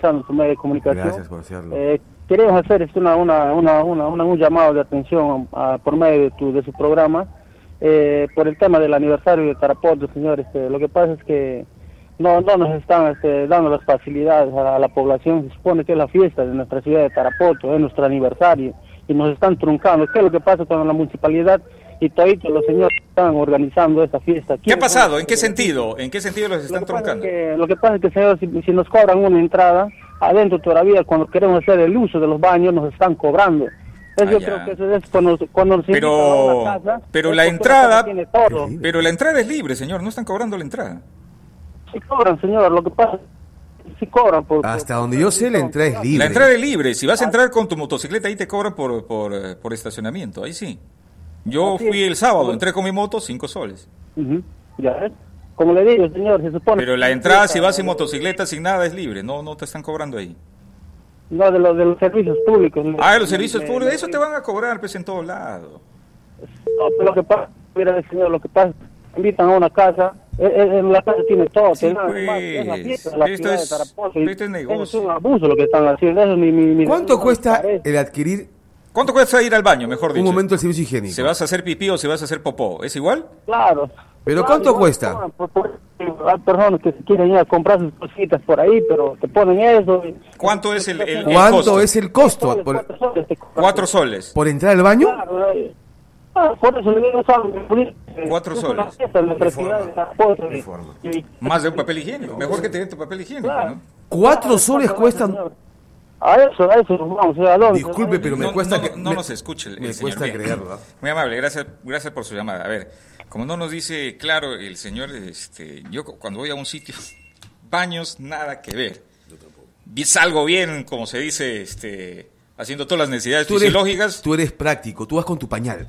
escuchando su medio de comunicación. Gracias por hacerlo. Queremos hacer un llamado de atención por medio de su programa por el tema del aniversario de Tarapoto, señores. Lo que pasa es que no nos están dando las facilidades a la población. Se supone que es la fiesta de nuestra ciudad de Tarapoto, es nuestro aniversario, y nos están truncando. ¿Qué es lo que pasa con la municipalidad? Y todos los señores están organizando esta fiesta. ¿Qué ha pasado? ¿En qué sentido? ¿En qué sentido los están truncando? Lo que pasa es que, señor, si nos cobran una entrada, adentro todavía, cuando queremos hacer el uso de los baños, nos están cobrando. Yo creo que eso es cuando nos invitan a una casa. Pero la entrada, pero la entrada es libre, señor, no están cobrando la entrada. Sí cobran, señor, lo que pasa es que sí cobran. Hasta donde yo sé, la entrada es libre. La entrada es libre, si vas a entrar con tu motocicleta, ahí te cobran por estacionamiento, ahí sí. Yo fui el sábado, entré con mi moto, 5 soles. Ya ves. Como le digo, señor, se supone... Pero la entrada, si vas sin motocicleta, sin nada, es libre, no te están cobrando ahí. No, de los servicios públicos. De los servicios públicos, eso te van a cobrar, pues, en todos lados. No, pero lo que pasa, mira, señor, lo que pasa, invitan a una casa, en la casa tiene todo, sí, es la fiesta de la esto ciudad es, de Tarapoto, esto es negocio. Es un abuso lo que están haciendo. Eso ¿Cuánto cuesta el adquirir? ¿Cuánto cuesta ir al baño, mejor dicho? Un momento el servicio higiénico. ¿Se vas a hacer pipí o se vas a hacer popó? ¿Es igual? Claro. ¿Pero cuánto cuesta? Hay personas que quieren ir a comprar sus cositas por ahí, pero te ponen eso. ¿Cuánto es el ¿Cuánto costo? es el costo? 4 soles. ¿Por entrar al baño? Claro, por eso le digo, 4 soles. Más de un papel higiénico. Mejor que tener tu papel higiénico, ¿no? 4 soles cuestan. A eso vamos a dónde. Disculpe, pero me cuesta que no nos escuche me cuesta creerlo. Muy amable, gracias por su llamada. A ver, como no nos dice claro el señor, yo cuando voy a un sitio, baños nada que ver. Salgo bien, como se dice, haciendo todas las necesidades fisiológicas. Tú eres práctico, tú vas con tu pañal.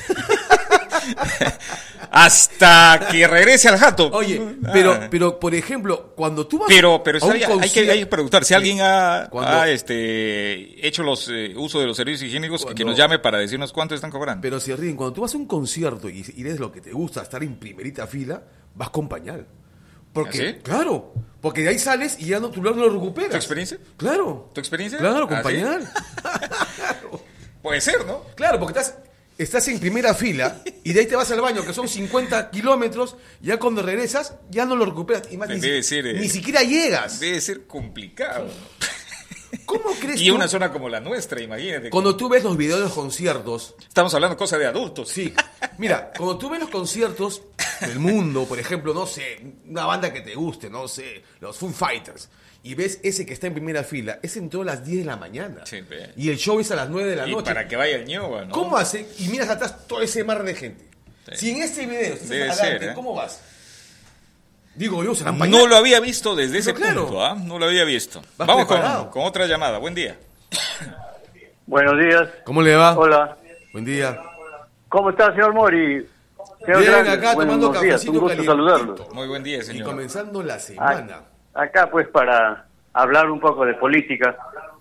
Hasta que regrese al jato. Oye, pero por ejemplo, cuando tú vas pero hay que preguntar si alguien ha hecho los uso de los servicios higiénicos, que nos llame para decirnos cuánto están cobrando. Pero si ríen, cuando tú vas a un concierto y eres lo que te gusta, estar en primerita fila, vas con pañal. Porque, ¿Ah, sí? Claro, porque de ahí sales y ya no, tu lugar no lo recuperas. ¿Tu experiencia? Claro. ¿Tu experiencia? Claro, con pañal. ¿Sí? Puede ser, ¿no? Claro, porque estás en primera fila y de ahí te vas al baño, que son 50 kilómetros, ya cuando regresas, ya no lo recuperas. Y más, ni siquiera llegas. Debe ser complicado. ¿Cómo crees y una zona como la nuestra, imagínate. Cuando tú ves los videos de los conciertos... Estamos hablando de cosas de adultos. Sí. Mira, cuando tú ves los conciertos del mundo, por ejemplo, no sé, una banda que te guste, no sé, los Foo Fighters, y ves ese que está en primera fila, ese entró a las 10 de la mañana. Sí, y el show es a las 9 de la noche. Y para que vaya el ñoba, ¿no? ¿Cómo hace? Y miras atrás todo ese mar de gente. Sí. Si en este video estás adelante, ¿cómo vas? Digo yo, serán pañales. No lo había visto desde ese punto, ¿ah? No lo había visto. Vamos con otra llamada. Buen día. Buenos días. ¿Cómo le va? Hola. Buen día. ¿Cómo está, señor Mori? Señor Bien, Grande. Acá tomando cafecito un gusto saludarlo. Muy buen día, señor. Y comenzando la semana. Acá, pues, para hablar un poco de política.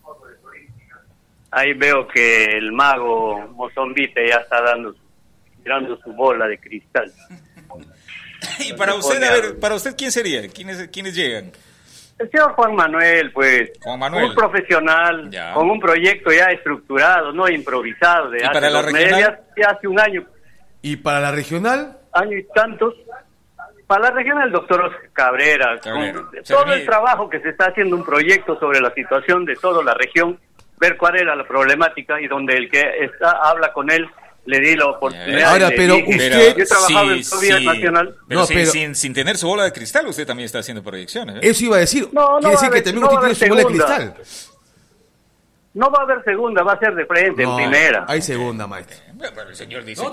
Ahí veo que el mago Mozombite ya está tirando su bola de cristal. Y para usted, a ver, para usted, ¿quién sería? ¿Quiénes llegan? El señor Juan Manuel, pues, Juan Manuel. Un profesional, ya. Con un proyecto ya estructurado, no improvisado, de hace dos meses, hace un año. ¿Y para la regional? Año y tantos. Para la regional, el doctor Oscar Cabrera. Todo el trabajo que se está haciendo, un proyecto sobre la situación de toda la región, ver cuál era la problemática y donde el que habla con él le di la oportunidad. Ahora, pero usted... Yo he trabajado en el gobierno nacional. Pero, sin tener su bola de cristal, usted también está haciendo proyecciones. Eso iba a decir. Quiere decir que también usted tiene su bola de cristal. No va a haber segunda, va a ser de frente, en primera. Hay segunda, maestro. Pero el señor dice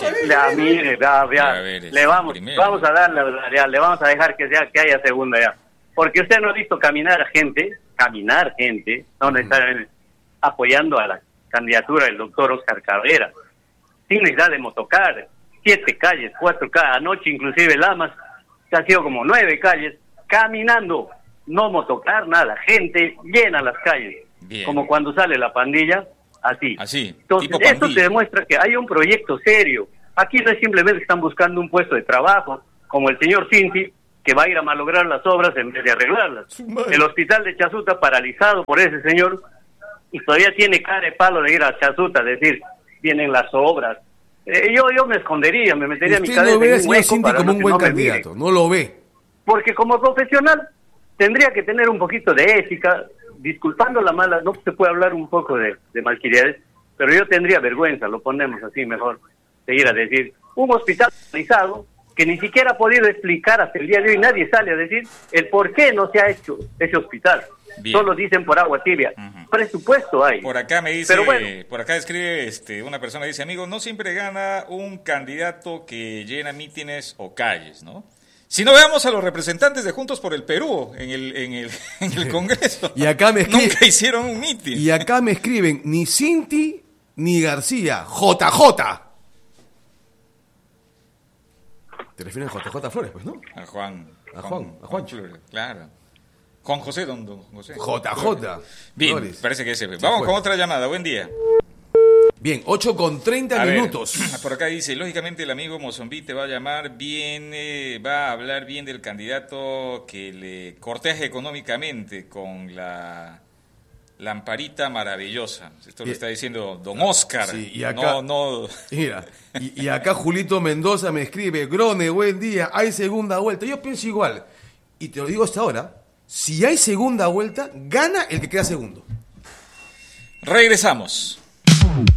le vamos a dar la real, le vamos a dejar que haya segunda ya. Porque usted no ha visto caminar gente, no necesariamente apoyando a la candidatura del doctor Oscar Cabrera. Sin necesidad de motocar, 7 calles, 4 calles, anoche inclusive Lamas, que ha sido como 9 calles, caminando, no motocar, nada, gente llena las calles, bien. Como cuando sale la pandilla, así. Entonces, esto te demuestra que hay un proyecto serio. Aquí no es simplemente que están buscando un puesto de trabajo, como el señor Cinti, que va a ir a malograr las obras en vez de arreglarlas. El hospital de Chasuta paralizado por ese señor y todavía tiene cara de palo de ir a Chasuta, decir, vienen las obras. Yo me escondería, me metería mi cabeza no ve en al un señor hueco Cinti para como un buen que no me candidato, miren. no lo ve. Porque como profesional tendría que tener un poquito de ética, disculpando la mala, no se puede hablar un poco de malcriadez, pero yo tendría vergüenza, lo ponemos así mejor, de ir a decir, un hospital paralizado que ni siquiera ha podido explicar hasta el día de hoy, nadie sale a decir el por qué no se ha hecho ese hospital. Bien. Solo dicen por agua tibia. Presupuesto hay. Por acá me dice, pero bueno, por acá escribe una persona, dice, amigo, no siempre gana un candidato que llena mítines o calles, ¿no? Si no, veamos a los representantes de Juntos por el Perú en el Congreso. Y acá me escriben, nunca hicieron un mitin. Y acá me escriben, ni Cinti ni García, JJ. ¿Te refieres a JJ Flores, pues, no? A Juan. A Juan. Claro. Juan José, don José. JJ. Bien, Flores. parece que ese. Vamos con otra llamada. Buen día. Bien, 8:30 minutos. Por acá dice, lógicamente el amigo Mozambique te va a llamar bien, va a hablar bien del candidato que le corteje económicamente con la lamparita maravillosa. Esto lo está diciendo don Oscar. Sí, y acá, no. Mira, y acá Julito Mendoza me escribe, Grone, buen día, hay segunda vuelta. Yo pienso igual, y te lo digo hasta ahora, si hay segunda vuelta, gana el que queda segundo. Regresamos.